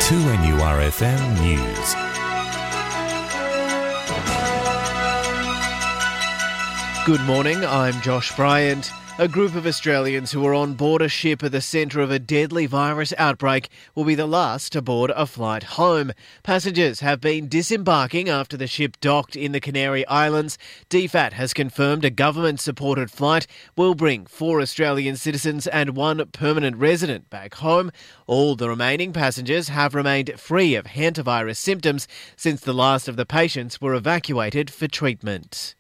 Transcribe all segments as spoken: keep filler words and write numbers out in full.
two N U R F M News. Good morning, I'm Josh Bryant. A group of Australians who were on board a ship at the centre of a deadly virus outbreak will be the last to board a flight home. Passengers have been disembarking after the ship docked in the Canary Islands. D F A T has confirmed a government-supported flight will bring four Australian citizens and one permanent resident back home. All the remaining passengers have remained free of hantavirus symptoms since the last of the patients were evacuated for treatment.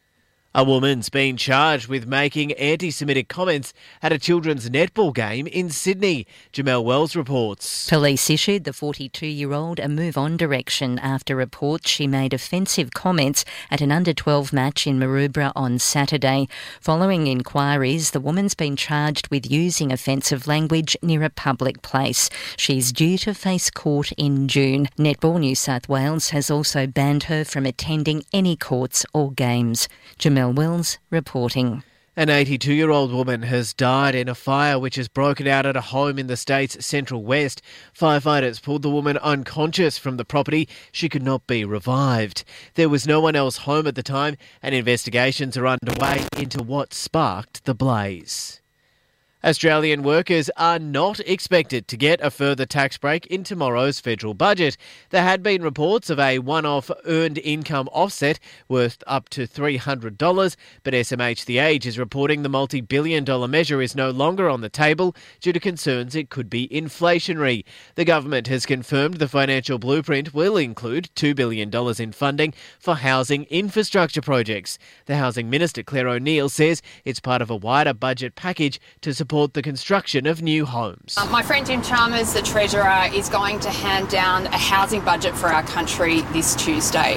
A woman's been charged with making anti-Semitic comments at a children's netball game in Sydney. Jamelle Wells reports. Police issued the forty-two-year-old a move-on direction after reports she made offensive comments at an under twelve match in Maroubra on Saturday. Following inquiries, the woman's been charged with using offensive language near a public place. She's due to face court in June. Netball New South Wales has also banned her from attending any courts or games. Jamelle Wells reporting. An eighty-two-year-old woman has died in a fire which has broken out at a home in the state's central west. Firefighters pulled the woman unconscious from the property. She could not be revived. There was no one else home at the time, and investigations are underway into what sparked the blaze. Australian workers are not expected to get a further tax break in tomorrow's federal budget. There had been reports of a one-off earned income offset worth up to three hundred dollars, but S M H The Age is reporting the multi-billion dollar measure is no longer on the table due to concerns it could be inflationary. The government has confirmed the financial blueprint will include two billion dollars in funding for housing infrastructure projects. The Housing Minister, Claire O'Neil, says it's part of a wider budget package to support the construction of new homes. Uh, my friend Jim Chalmers, the Treasurer, is going to hand down a housing budget for our country this Tuesday.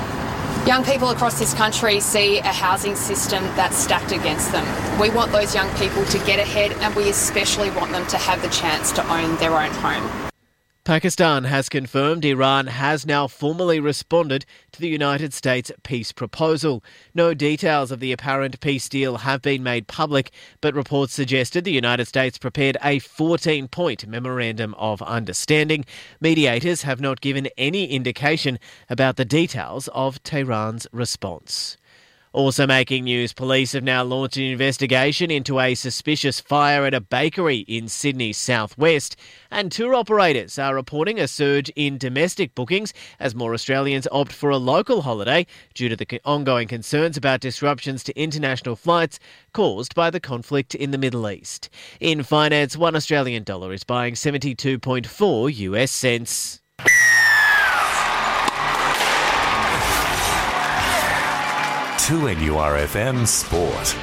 Young people across this country see a housing system that's stacked against them. We want those young people to get ahead, and we especially want them to have the chance to own their own home. Pakistan has confirmed Iran has now formally responded to the United States peace proposal. No details of the apparent peace deal have been made public, but reports suggested the United States prepared a fourteen-point memorandum of understanding. Mediators have not given any indication about the details of Tehran's response. Also making news, police have now launched an investigation into a suspicious fire at a bakery in Sydney's southwest, and tour operators are reporting a surge in domestic bookings as more Australians opt for a local holiday due to the ongoing concerns about disruptions to international flights caused by the conflict in the Middle East. In finance, one Australian dollar is buying seventy-two point four U S cents. two N U R F M Sport.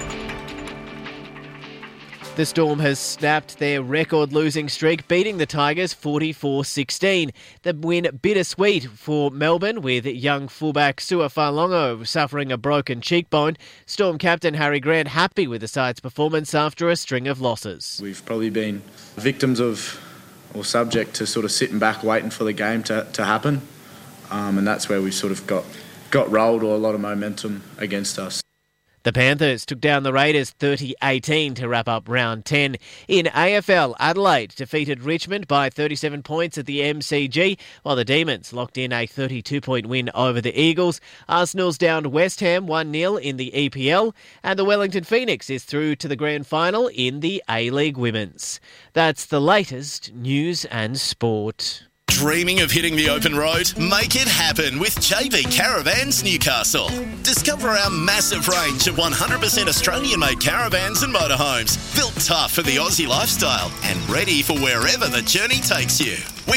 The Storm has snapped their record-losing streak, beating the Tigers forty-four sixteen. The win bittersweet for Melbourne, with young fullback Sua Fa'alongo suffering a broken cheekbone. Storm captain Harry Grant happy with the side's performance after a string of losses. We've probably been victims of, or subject to sort of sitting back waiting for the game to, to happen, um, and that's where we sort of got... got rolled or a lot of momentum against us. The Panthers took down the Raiders thirty eighteen to wrap up round ten. In A F L, Adelaide defeated Richmond by thirty-seven points at the M C G, while the Demons locked in a thirty-two-point win over the Eagles. Arsenal's downed West Ham one nil in the E P L, and the Wellington Phoenix is through to the grand final in the A-League Women's. That's the latest news and sport. Dreaming of hitting the open road? Make it happen with J B Caravans Newcastle. Discover our massive range of one hundred percent Australian-made caravans and motorhomes, built tough for the Aussie lifestyle and ready for wherever the journey takes you. We